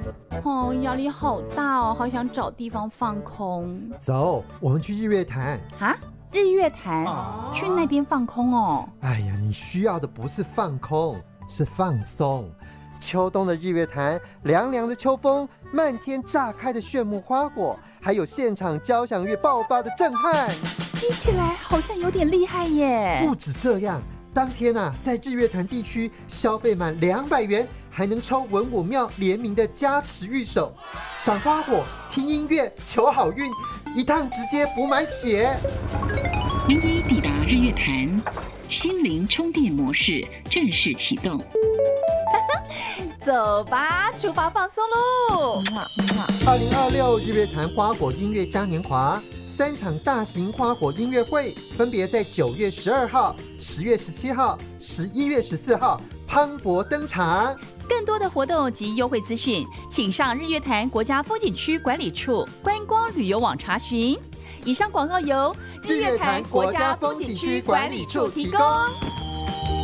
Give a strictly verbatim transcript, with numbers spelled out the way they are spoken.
哦，压力好大哦，好想找地方放空。 走，我们去日月潭。 啊，日月潭， 啊去那边放空哦。 哎呀，你需要的不是放空，是放松。秋冬的日月潭，凉凉的秋风，漫天炸开的炫目花火，还有现场交响乐爆发的震撼。 听起来好像有点厉害耶。 不止这样，当天啊，在日月潭地区消费满两百元，还能抽文武庙联名的加持御守，赏花火、听音乐、求好运，一趟直接补满血。 您已抵达日月潭，心灵充电模式正式启动。 走吧，出发放松喽！ 二零二六日月潭花火音乐嘉年华，三场大型花火音乐会，分别在九月十二号、十月十七号、十一月十四号磅礴登场。 更多的活动及优惠资讯，请上日月潭国家风景区管理处观光旅游网查询。以上广告由日月潭国家风景区管理处提供。